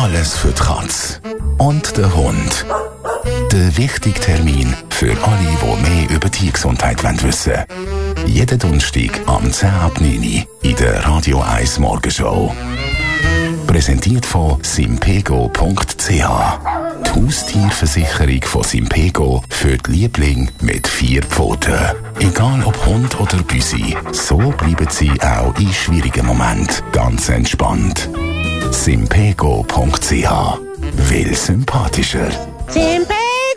alles für die Katze und den Hund. Der wichtige Termin für alle, die mehr über Tiergesundheit wissen wollen. Jeden Donnerstag am 10 ab 9 Uhr in der Radio 1 Morgenshow. Präsentiert von simpego.ch. Die Haustierversicherung von Simpego für die Lieblinge mit 4 Pfoten. Egal ob Hund oder Büsi, so bleiben sie auch in schwierigen Momenten ganz entspannt. Simpego.ch. Will sympathischer. Simpego!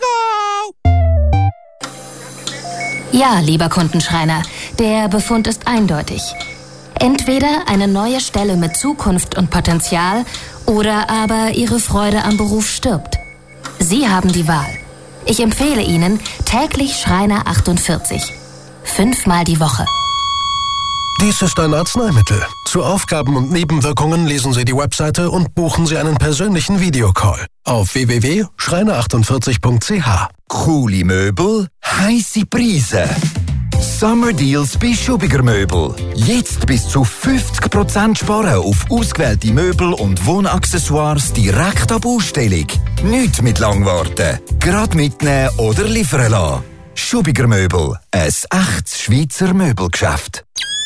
Ja, lieber Kundenschreiner, der Befund ist eindeutig. Entweder eine neue Stelle mit Zukunft und Potenzial oder aber Ihre Freude am Beruf stirbt. Sie haben die Wahl. Ich empfehle Ihnen täglich Schreiner 48. 5-mal die Woche. Dies ist ein Arzneimittel. Zu Aufgaben und Nebenwirkungen lesen Sie die Webseite und buchen Sie einen persönlichen Videocall auf www.schreiner48.ch. Coole Möbel, heisse Preise. Summer Deals bei Schubiger Möbel. Jetzt bis zu 50% sparen auf ausgewählte Möbel und Wohnaccessoires direkt ab Ausstellung. Nicht mit Langwarten. Gerade mitnehmen oder liefern lassen. Schubiger Möbel. Ein echtes Schweizer Möbelgeschäft.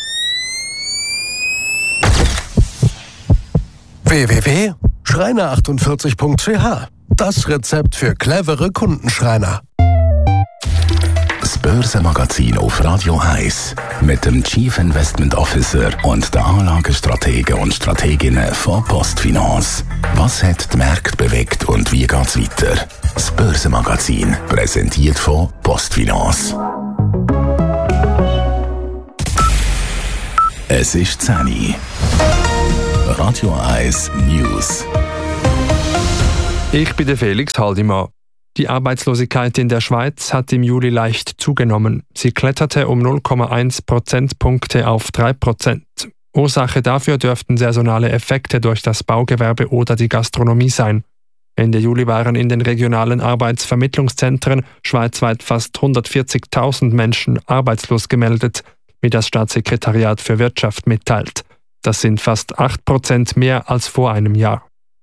www.schreiner48.ch. Das Rezept für clevere Kundenschreiner. Das Börsenmagazin auf Radio 1 mit dem Chief Investment Officer und den Anlagestrategen und Strateginnen von Postfinance. Was hat die Märkte bewegt und wie geht's weiter? Das Börsenmagazin, präsentiert von Postfinance. Es ist 10 Uhr. Radio 1 News. Ich bin der Felix Haldimann. Die Arbeitslosigkeit in der Schweiz hat im Juli leicht zugenommen. Sie kletterte um 0,1 Prozentpunkte auf 3%. Ursache dafür dürften saisonale Effekte durch das Baugewerbe oder die Gastronomie sein. Ende Juli waren in den regionalen Arbeitsvermittlungszentren schweizweit fast 140.000 Menschen arbeitslos gemeldet, wie das Staatssekretariat für Wirtschaft mitteilt. Das sind fast 8% mehr als vor einem Jahr.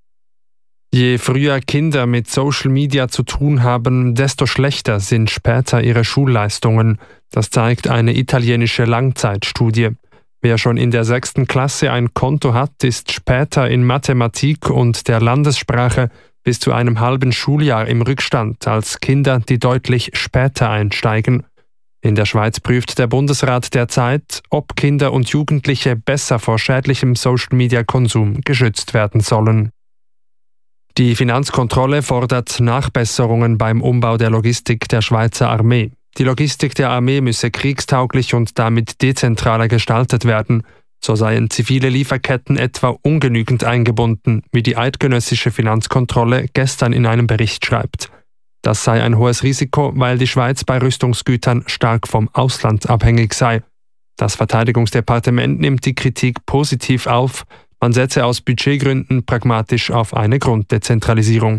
Je früher Kinder mit Social Media zu tun haben, desto schlechter sind später ihre Schulleistungen. Das zeigt eine italienische Langzeitstudie. Wer schon in der 6. Klasse ein Konto hat, ist später in Mathematik und der Landessprache bis zu einem halben Schuljahr im Rückstand als Kinder, die deutlich später einsteigen. In der Schweiz prüft der Bundesrat derzeit, ob Kinder und Jugendliche besser vor schädlichem Social-Media-Konsum geschützt werden sollen. Die Finanzkontrolle fordert Nachbesserungen beim Umbau der Logistik der Schweizer Armee. Die Logistik der Armee müsse kriegstauglich und damit dezentraler gestaltet werden. So seien zivile Lieferketten etwa ungenügend eingebunden, wie die eidgenössische Finanzkontrolle gestern in einem Bericht schreibt. Das sei ein hohes Risiko, weil die Schweiz bei Rüstungsgütern stark vom Ausland abhängig sei. Das Verteidigungsdepartement nimmt die Kritik positiv auf. Man setze aus Budgetgründen pragmatisch auf eine Grunddezentralisierung.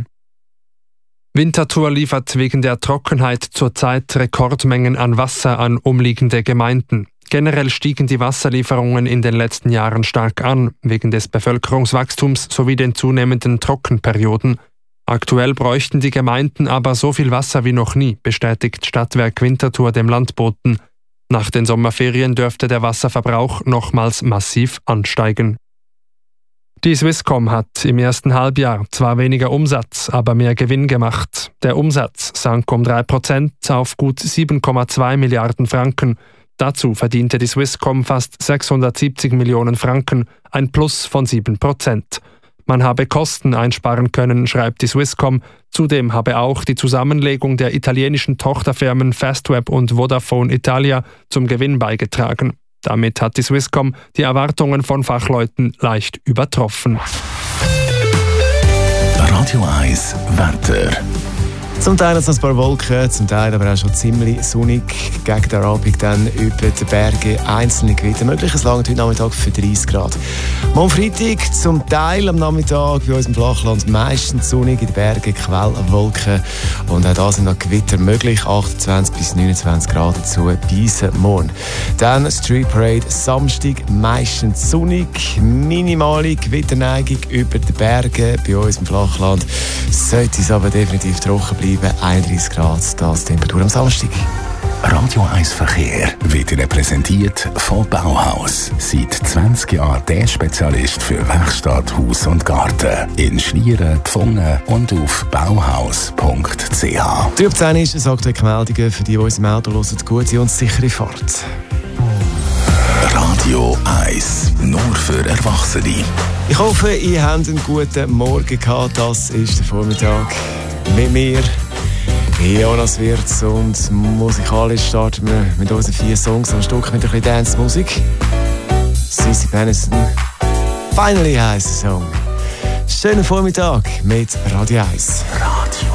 Winterthur liefert wegen der Trockenheit zurzeit Rekordmengen an Wasser an umliegende Gemeinden. Generell stiegen die Wasserlieferungen in den letzten Jahren stark an, wegen des Bevölkerungswachstums sowie den zunehmenden Trockenperioden. Aktuell bräuchten die Gemeinden aber so viel Wasser wie noch nie, bestätigt Stadtwerk Winterthur dem Landboten. Nach den Sommerferien dürfte der Wasserverbrauch nochmals massiv ansteigen. Die Swisscom hat im ersten Halbjahr zwar weniger Umsatz, aber mehr Gewinn gemacht. Der Umsatz sank um 3% auf gut 7,2 Milliarden Franken. Dazu verdiente die Swisscom fast 670 Millionen Franken, ein Plus von 7%. Man habe Kosten einsparen können, schreibt die Swisscom. Zudem habe auch die Zusammenlegung der italienischen Tochterfirmen Fastweb und Vodafone Italia zum Gewinn beigetragen. Damit hat die Swisscom die Erwartungen von Fachleuten leicht übertroffen. Radio 1 Wetter. Zum Teil noch ein paar Wolken, zum Teil aber auch schon ziemlich sonnig. Gegen den Abend dann über den Bergen einzelne Gewitter möglich. Es langt heute Nachmittag für 30 Grad. Morgen Freitag zum Teil am Nachmittag bei uns im Flachland meistens sonnig, in den Bergen Quellwolken. Und auch da sind noch Gewitter möglich. 28 bis 29 Grad dazu bis morgen. Dann Street Parade Samstag meistens sonnig. Minimale Gewitterneigung über den Bergen bei uns im Flachland. Sollte es aber definitiv trocken bleiben. 31 Grad, das Temperatur am Samstag. Radio 1 Verkehr wird Ihnen präsentiert von Bauhaus. Seit 20 Jahren der Spezialist für Werkstatt, Haus und Garten. In Schlieren, Pfungen und auf bauhaus.ch. Die Up 10 ist, sagt Meldungen für die uns im Auto hören. Gute und sichere Fahrt. Radio 1, nur für Erwachsene. Ich hoffe, ihr habt einen guten Morgen gehabt. Das ist der Vormittag mit mir, Jonas Wirz, und musikalisch starten wir mit unseren 4 Songs am Stück mit ein bisschen Dance-Musik. Sissy Benison, Finally heisst der Song. Schönen Vormittag mit Radio 1. Radio